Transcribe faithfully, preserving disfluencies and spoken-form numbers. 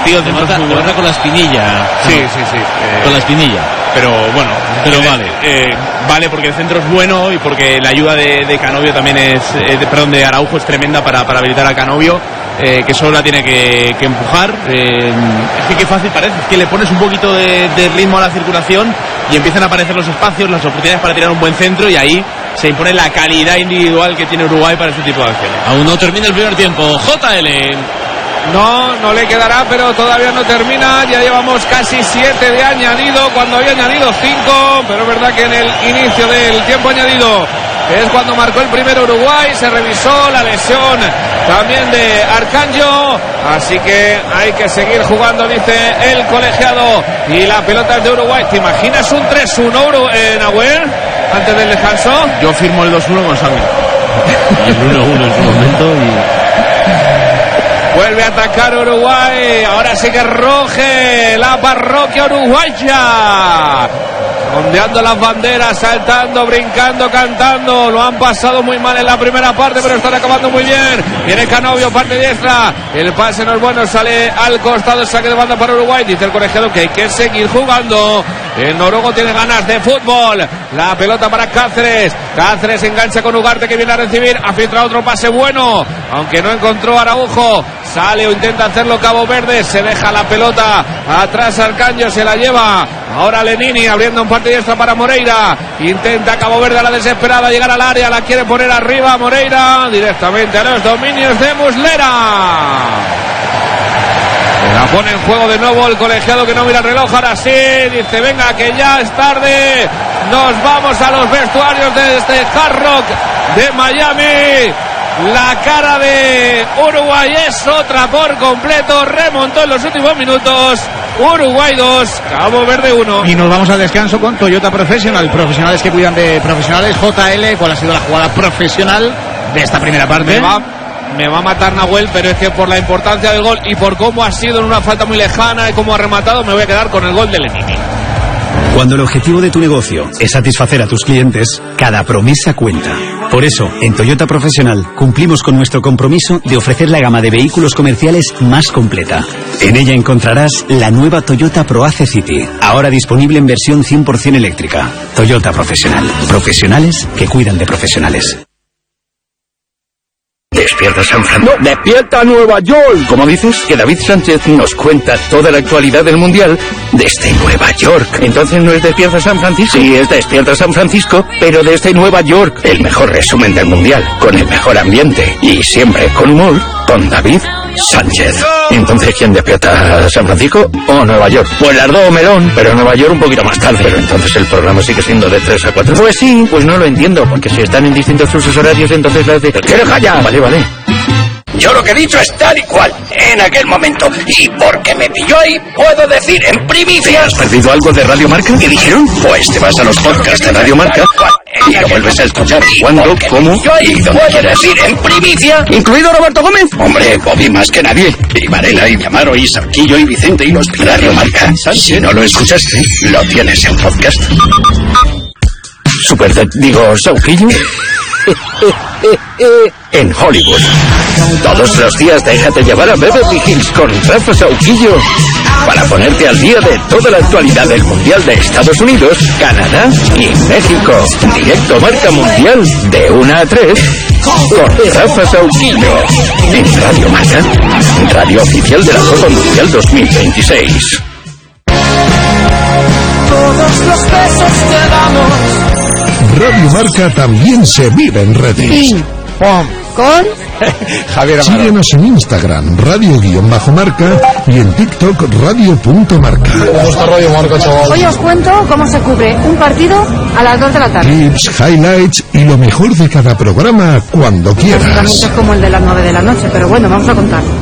partido. Se nota, se nota con la espinilla. Sí, sí, sí. Eh, con la espinilla. Pero bueno, pero eh, vale. Eh, vale porque el centro es bueno y porque la ayuda de, de Canovio también es, eh, de, perdón, de Araujo es tremenda para, para habilitar a Canovio, eh, que solo la tiene que, que empujar. Eh, es que qué fácil parece, es que le pones un poquito de, de ritmo a la circulación y empiezan a aparecer los espacios, las oportunidades para tirar un buen centro y ahí se impone la calidad individual que tiene Uruguay para este tipo de acciones. Aún no termina el primer tiempo. J L. No, no le quedará, pero todavía no termina. Ya llevamos casi siete de añadido, cuando había añadido cinco. Pero es verdad que en el inicio del tiempo añadido es cuando marcó el primero Uruguay. Se revisó la lesión también de Arcanjo. Así que hay que seguir jugando, dice el colegiado. Y la pelota es de Uruguay. ¿Te imaginas un tres uno en Agüer antes del descanso? Yo firmo el dos uno con sangre. Y el uno uno en su momento y... Vuelve a atacar Uruguay. Ahora sí que ruge la parroquia uruguaya. Ondeando las banderas, saltando, brincando, cantando. Lo han pasado muy mal en la primera parte, pero están acabando muy bien. Viene Canovio, parte diestra. El pase no es bueno, sale al costado, saque de banda para Uruguay. Dice el colegiado que hay que seguir jugando. El noruego tiene ganas de fútbol. La pelota para Cáceres. Cáceres engancha con Ugarte, que viene a recibir. Ha filtrado otro pase bueno, aunque no encontró Araujo. Sale o intenta hacerlo Cabo Verde. Se deja la pelota atrás. Arcanjo se la lleva. Ahora Lenini abriendo un parte diestra para Moreira. Intenta Cabo Verde a la desesperada llegar al área. La quiere poner arriba Moreira. Directamente a los dominios de Muslera. La pone en juego de nuevo el colegiado, que no mira el reloj. Ahora sí, dice venga que ya es tarde. Nos vamos a los vestuarios de este Hard Rock de Miami. La cara de Uruguay es otra por completo. Remontó en los últimos minutos. Uruguay dos, Cabo Verde uno. Y nos vamos al descanso con Toyota Professional. Profesionales que cuidan de profesionales. J L, ¿cuál ha sido la jugada profesional de esta primera parte? Me va, me va a matar Nahuel, pero es que por la importancia del gol y por cómo ha sido en una falta muy lejana y cómo ha rematado, me voy a quedar con el gol de Lenini. Cuando el objetivo de tu negocio es satisfacer a tus clientes, cada promesa cuenta. Por eso, en Toyota Profesional cumplimos con nuestro compromiso de ofrecer la gama de vehículos comerciales más completa. En ella encontrarás la nueva Toyota ProAce City, ahora disponible en versión cien por ciento eléctrica. Toyota Profesional. Profesionales que cuidan de profesionales. Despierta San Francisco. No, despierta Nueva York. Como dices, que David Sánchez nos cuenta toda la actualidad del Mundial desde Nueva York. Entonces no es Despierta San Francisco. Sí, es Despierta San Francisco, pero desde Nueva York. El mejor resumen del Mundial, con el mejor ambiente y siempre con humor, con David Sánchez. Entonces, ¿quién despierta? ¿San Francisco o Nueva York? Pues las dos, melón, pero Nueva York un poquito más tarde. Pero entonces el programa sigue siendo de tres a cuatro. Pues sí, pues no lo entiendo, porque si están en distintos usos horarios, entonces las de... ¿Quieres callar? Vale, vale. Yo lo que he dicho es tal y cual, en aquel momento. Y porque me pilló ahí, puedo decir en primicia... ¿Has perdido algo de Radio Marca? ¿Qué dijeron? Pues te vas a los podcasts de Radio Marca y lo vuelves a escuchar cuando, cómo y donde quieras. Decir en primicia... ¿Incluido Roberto Gómez? Hombre, Bobby más que nadie. Y Varela, y Amaro, y Sarquillo, y Vicente, y los Radio Marca. Si no lo escuchaste, lo tienes en podcast. Super, digo, Sauquillo. En Hollywood. Todos los días déjate llevar a Beverly Hills con Rafa Sauquillo para ponerte al día de toda la actualidad del Mundial de Estados Unidos, Canadá y México. Directo Marca Mundial de una a tres con Rafa Sauquillo en Radio Marca, radio oficial de la Copa Mundial dos mil veintiséis. Todos los besos que damos. Radio Marca también se vive en redes. Pim, pom, con Javier Amaro. Síguenos en Instagram, radio-marca, y en TikTok, radio.marca. ¿Cómo está Radio Marca, chaval? Hoy os cuento cómo se cubre un partido a las dos de la tarde. Clips, highlights y lo mejor de cada programa cuando quieras. Es como el de las nueve de la noche, pero bueno, vamos a contar.